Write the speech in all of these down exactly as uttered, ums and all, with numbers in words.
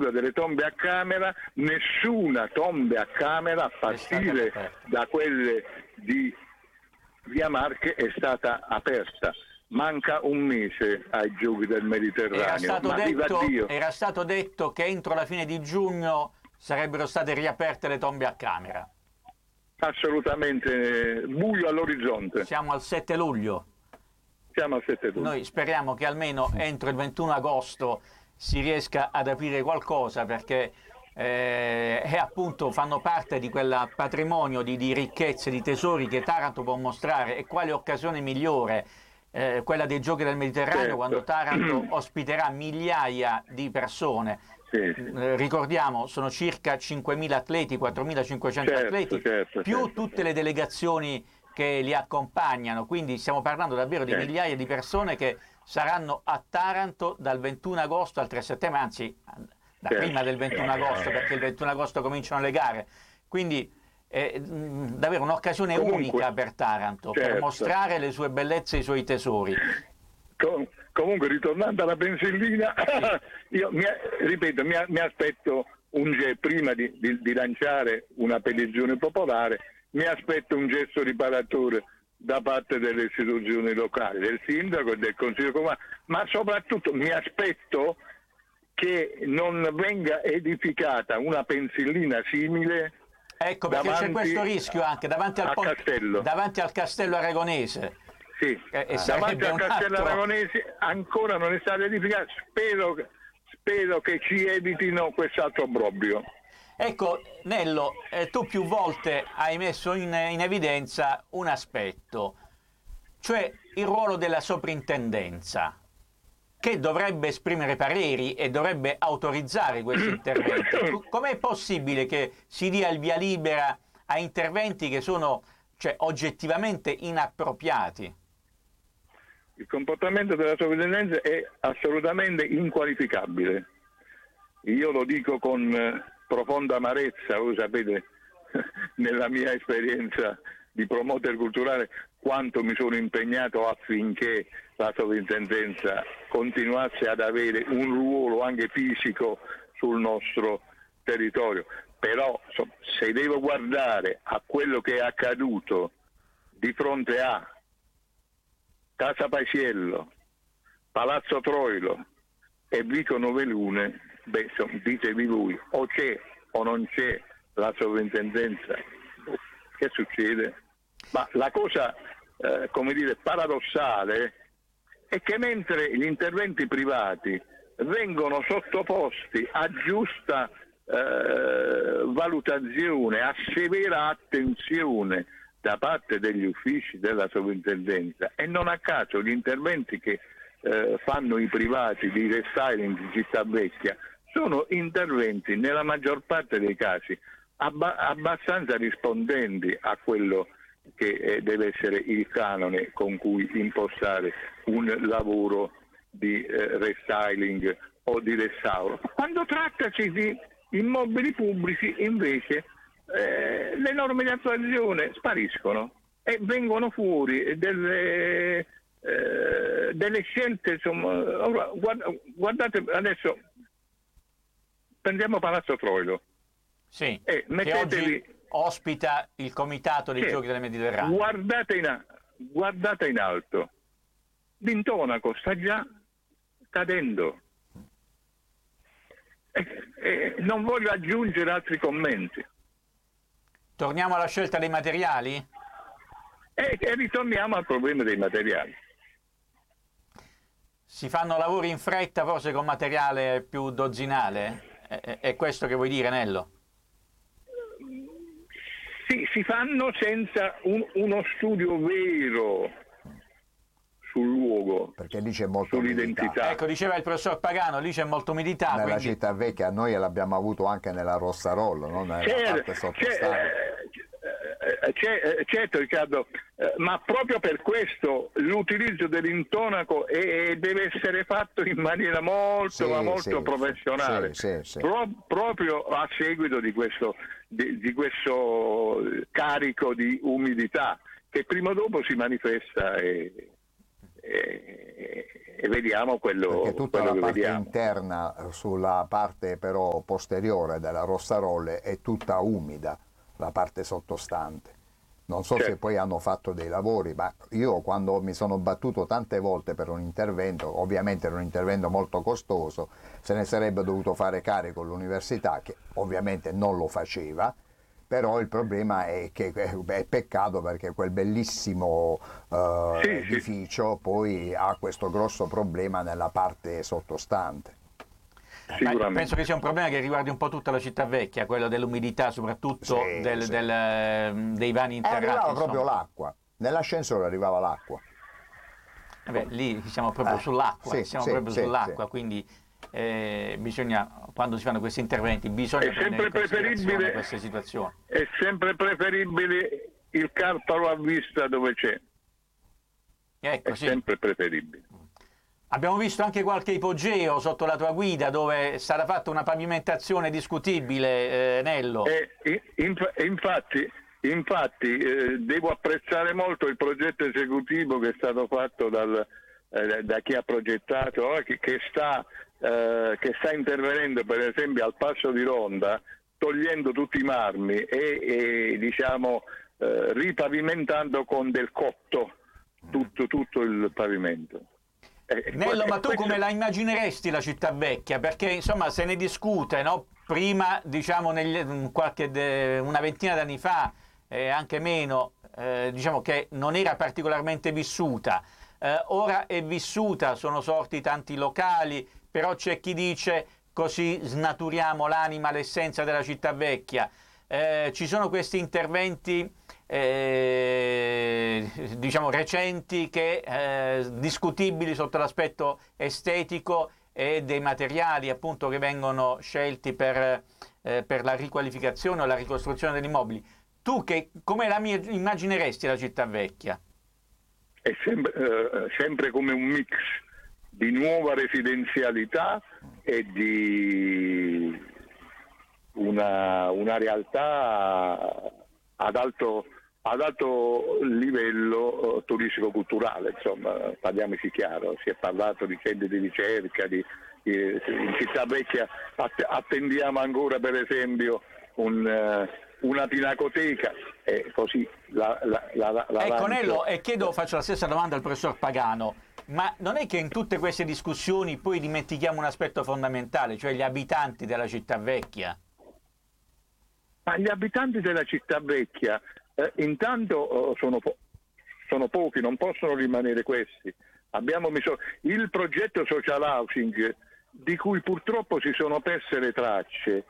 apertura delle tombe a camera, nessuna tombe a camera, a partire da quelle di Via Marche, è stata aperta. Manca un mese ai Giochi del Mediterraneo. Era stato, ma detto, Dio. era stato detto che entro la fine di giugno sarebbero state riaperte le tombe a camera. Assolutamente buio all'orizzonte. Siamo al sette luglio. Siamo al sette luglio. Noi speriamo che almeno entro il ventuno agosto si riesca ad aprire qualcosa, perché eh, e appunto fanno parte di quel patrimonio di, di ricchezze, di tesori che Taranto può mostrare. E quale occasione migliore eh, quella dei Giochi del Mediterraneo, certo, quando Taranto ospiterà migliaia di persone. Sì, sì. Eh, ricordiamo, sono circa cinquemila atleti, quattromilacinquecento certo, atleti, certo, più certo, tutte certo. le delegazioni che li accompagnano, quindi stiamo parlando davvero di certo. migliaia di persone che saranno a Taranto dal ventuno agosto al tre settembre, anzi da certo. prima del ventuno agosto, perché il ventuno agosto cominciano le gare, quindi è davvero un'occasione unica per Taranto, certo. per mostrare le sue bellezze e i suoi tesori. Com- comunque, ritornando alla Pensillina, sì. io mi, ripeto, mi, mi aspetto un ge- prima di, di, di lanciare una petizione popolare, mi aspetto un gesto riparatore da parte delle istituzioni locali, del sindaco e del consiglio comunale, ma soprattutto mi aspetto che non venga edificata una Pensillina simile. Ecco, perché c'è questo rischio anche davanti al, ponte, castello. davanti al castello aragonese. Sì, e, e davanti al castello altro... aragonese ancora non è stato edificato, spero, spero che ci evitino quest'altro obbrobrio. Ecco, Nello, eh, tu più volte hai messo in, in evidenza un aspetto, cioè il ruolo della soprintendenza, che dovrebbe esprimere pareri e dovrebbe autorizzare questi interventi. Com'è possibile che si dia il via libera a interventi che sono, cioè, oggettivamente inappropriati? Il comportamento della soprintendenza è assolutamente inqualificabile. Io lo dico con profonda amarezza, voi sapete, nella mia esperienza di promoter culturale, quanto mi sono impegnato affinché la sovrintendenza continuasse ad avere un ruolo anche fisico sul nostro territorio. Però se devo guardare a quello che è accaduto di fronte a Casa Paisiello, Palazzo Troilo e Vico Novelune, beh, ditevi voi, o c'è o non c'è la sovrintendenza. Che succede? Ma la cosa, eh, come dire, paradossale è che mentre gli interventi privati vengono sottoposti a giusta eh, valutazione, a severa attenzione da parte degli uffici della sovrintendenza, e non a caso gli interventi che eh, fanno i privati di restyling di Città Vecchia sono interventi nella maggior parte dei casi abba- abbastanza rispondenti a quello che eh, deve essere il canone con cui impostare un lavoro di eh, restyling o di restauro. Quando trattasi di immobili pubblici invece eh, le norme di attuazione spariscono e vengono fuori delle, eh, delle scelte, insomma. Guarda, guardate adesso, prendiamo Palazzo Troilo. Sì, eh, che oggi ospita il comitato dei sì, Giochi del Mediterraneo. Guardate in, guardate in alto, l'intonaco sta già cadendo. E, e non voglio aggiungere altri commenti. Torniamo alla scelta dei materiali? E, e ritorniamo al problema dei materiali. Si fanno lavori in fretta, forse con materiale più dozzinale? È, è questo che vuoi dire, Nello? Sì, si fanno senza un, uno studio vero sul luogo, perché lì c'è molta sull'identità. umidità. Ecco, diceva il professor Pagano, lì c'è molta umidità. Nella quindi... Città Vecchia noi l'abbiamo avuto anche nella Rossarollo, non nella c'è, parte sottostante. C'è, c'è, certo Riccardo, eh, ma proprio per questo l'utilizzo dell'intonaco è, deve essere fatto in maniera molto, sì, ma molto sì, professionale, sì, sì, sì. Pro, proprio a seguito di questo, di, di questo carico di umidità che prima o dopo si manifesta e, e, e vediamo quello, perché tutta quello la che parte vediamo. interna sulla parte però posteriore della Rossarolle è tutta umida, la parte sottostante. Non so Certo. se poi hanno fatto dei lavori, ma io quando mi sono battuto tante volte per un intervento, ovviamente era un intervento molto costoso, se ne sarebbe dovuto fare carico l'università, che ovviamente non lo faceva, però il problema è che è peccato perché quel bellissimo eh, Sì, edificio sì. poi ha questo grosso problema nella parte sottostante. Ma penso che sia un problema che riguardi un po' tutta la città vecchia, quello dell'umidità, soprattutto Sì, del, sì. del, dei vani E interrati. arrivava insomma. proprio l'acqua, nell'ascensore arrivava l'acqua. Vabbè, lì siamo proprio Eh, sull'acqua, sì, siamo sì, proprio sì, sull'acqua, sì. quindi eh, bisogna, quando si fanno questi interventi, bisogna È prendere sempre in considerazione preferibile, queste situazioni. è sempre preferibile il carpalo a vista dove c'è, Ecco, è sì. sempre preferibile. Abbiamo visto anche qualche ipogeo sotto la tua guida dove è stata fatta una pavimentazione discutibile, eh, Nello. E, inf- infatti, infatti eh, devo apprezzare molto il progetto esecutivo che è stato fatto dal, eh, da chi ha progettato, eh, che, che, sta, eh, che sta intervenendo per esempio al Passo di Ronda, togliendo tutti i marmi e, e diciamo eh, ripavimentando con del cotto tutto, tutto il pavimento. Nello, ma tu questo... come la immagineresti la città vecchia? Perché insomma se ne discute, no? Prima, diciamo, negli, qualche de, una ventina d'anni fa, eh, anche meno, eh, diciamo che non era particolarmente vissuta. Eh, ora è vissuta, sono sorti tanti locali, però c'è chi dice così snaturiamo l'anima, l'essenza della città vecchia. Eh, ci sono questi interventi eh, diciamo recenti che eh, discutibili sotto l'aspetto estetico e dei materiali appunto che vengono scelti per, eh, per la riqualificazione o la ricostruzione degli immobili. Tu che, come la immagineresti la città vecchia? È sempre, eh, sempre come un mix di nuova residenzialità e di una, una realtà ad alto, ad alto livello uh, turistico-culturale, insomma, parliamoci chiaro, si è parlato di centri di ricerca, di, di, in città vecchia attendiamo ancora per esempio un, uh, una pinacoteca e così la, la, la, la Ecco Nello, e chiedo, faccio la stessa domanda al professor Pagano, ma non è che in tutte queste discussioni poi dimentichiamo un aspetto fondamentale, cioè gli abitanti della città vecchia? Ma gli abitanti della città vecchia eh, intanto oh, sono, po- sono pochi, non possono rimanere questi. Abbiamo messo il progetto social housing di cui purtroppo si sono perse le tracce.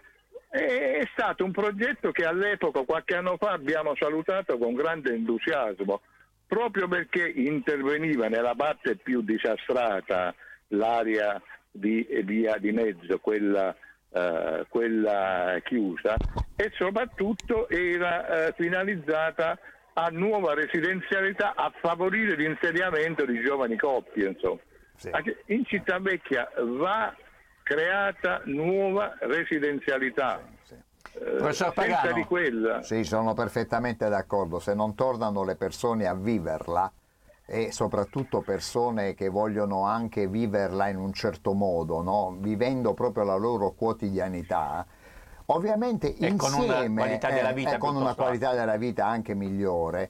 È stato un progetto che all'epoca, qualche anno fa, abbiamo salutato con grande entusiasmo, proprio perché interveniva nella parte più disastrata, l'area di via di mezzo, quella Uh, quella chiusa, e soprattutto era uh, finalizzata a nuova residenzialità, a favorire l'insediamento di giovani coppie, insomma. Sì. In città vecchia va creata nuova residenzialità. Sì, sì. Uh, Professor Pagano. Senza di quella... Sì, sono perfettamente d'accordo. Se non tornano le persone a viverla, e soprattutto persone che vogliono anche viverla in un certo modo, no? Vivendo proprio la loro quotidianità, ovviamente e insieme con una qualità della vita, eh, con una qualità della vita anche migliore,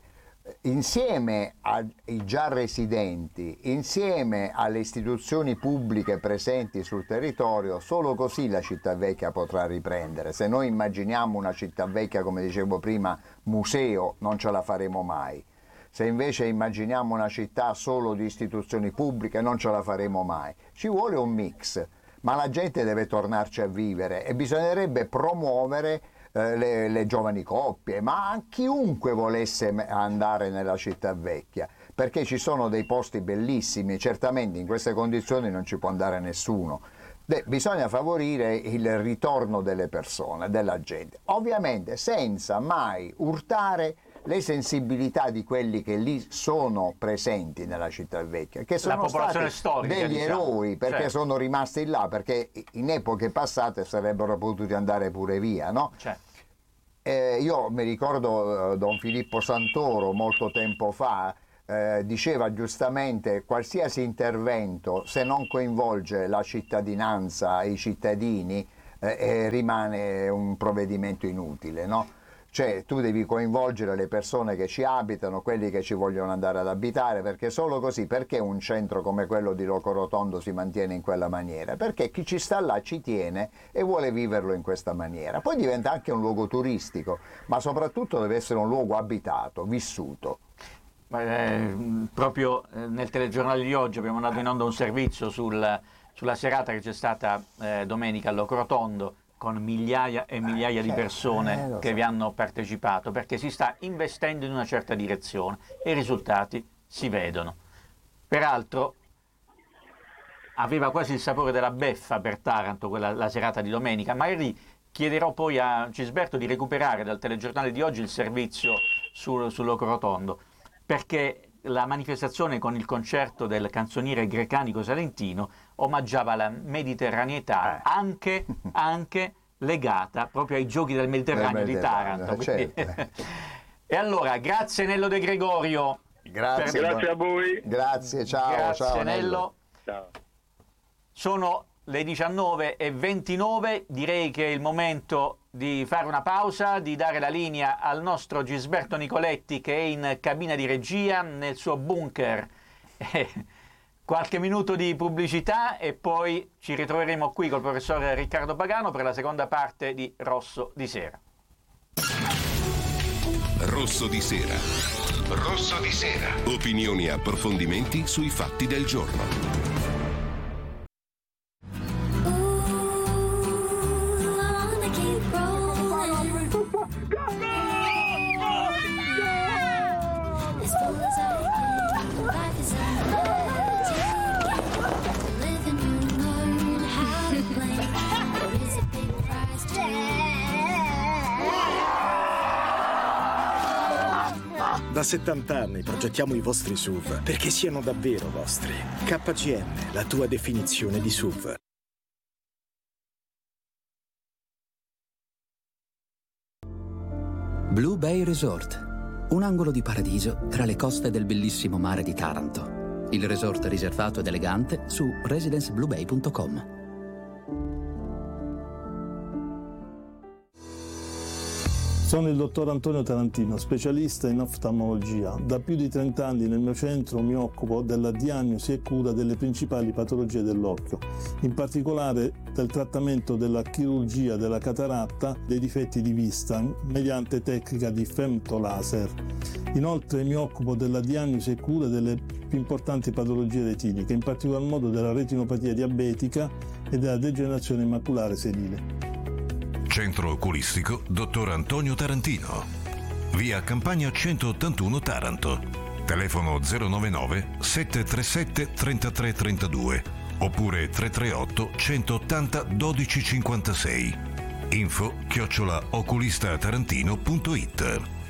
insieme ai già residenti, insieme alle istituzioni pubbliche presenti sul territorio, solo così la città vecchia potrà riprendere. Se noi immaginiamo una città vecchia, come dicevo prima, museo, non ce la faremo mai. Se invece immaginiamo una città solo di istituzioni pubbliche non ce la faremo mai. Ci vuole un mix, ma la gente deve tornarci a vivere e bisognerebbe promuovere eh, le, le giovani coppie, ma chiunque volesse andare nella città vecchia, perché ci sono dei posti bellissimi, certamente in queste condizioni non ci può andare nessuno. De, bisogna favorire il ritorno delle persone, della gente, ovviamente senza mai urtare le sensibilità di quelli che lì sono presenti nella città vecchia, che sono stati storica, degli diciamo. eroi, perché certo. sono rimasti là, perché in epoche passate sarebbero potuti andare pure via, no? Certo. Eh, io mi ricordo eh, Don Filippo Santoro molto tempo fa, eh, diceva giustamente, qualsiasi intervento, se non coinvolge la cittadinanza, i cittadini, eh, eh, rimane un provvedimento inutile, no? Cioè tu devi coinvolgere le persone che ci abitano, quelli che ci vogliono andare ad abitare, perché solo così, perché un centro come quello di Locorotondo si mantiene in quella maniera? Perché chi ci sta là ci tiene e vuole viverlo in questa maniera. Poi diventa anche un luogo turistico, ma soprattutto deve essere un luogo abitato, vissuto. Eh, proprio nel telegiornale di oggi abbiamo mandato in onda un servizio sul, sulla serata che c'è stata eh, domenica a Locorotondo, con migliaia e migliaia eh, di persone eh, che so. vi hanno partecipato, perché si sta investendo in una certa direzione e i risultati si vedono. Peraltro aveva quasi il sapore della beffa per Taranto quella, la serata di domenica, ma chiederò poi a Gisberto di recuperare dal telegiornale di oggi il servizio su, su Locorotondo, perché la manifestazione con il concerto del canzoniere grecanico salentino omaggiava la mediterraneità, eh. anche, anche legata proprio ai giochi del Mediterraneo, del Mediterraneo di Taranto. Certo. E allora, grazie Nello De Gregorio. Grazie, per... grazie a voi. Grazie, ciao. Grazie ciao, Nello. Nello. Ciao. Sono le diciannove e ventinove, direi che è il momento di fare una pausa, di dare la linea al nostro Gisberto Nicoletti, che è in cabina di regia nel suo bunker. Qualche minuto di pubblicità e poi ci ritroveremo qui col professor Riccardo Pagano per la seconda parte di Rosso di Sera. Rosso di Sera. Rosso di Sera. Opinioni e approfondimenti sui fatti del giorno. Da settanta anni progettiamo i vostri S U V perché siano davvero vostri. K G M, la tua definizione di S U V. Blue Bay Resort, un angolo di paradiso tra le coste del bellissimo mare di Taranto. Il resort riservato ed elegante su residence blue bay punto com. Sono il dottor Antonio Tarantino, specialista in oftalmologia. Da più di trenta anni nel mio centro mi occupo della diagnosi e cura delle principali patologie dell'occhio, in particolare del trattamento della chirurgia della cataratta, dei difetti di vista, mediante tecnica di femtolaser. Inoltre mi occupo della diagnosi e cura delle più importanti patologie retiniche, in particolar modo della retinopatia diabetica e della degenerazione maculare senile. Centro Oculistico dottor Antonio Tarantino. Via Campagna centottantuno Taranto. Telefono zero novantanove sette tre sette tre tre tre due oppure tre tre otto centottanta dodici cinquantasei. Info chiocciola oculistatarantino punto it.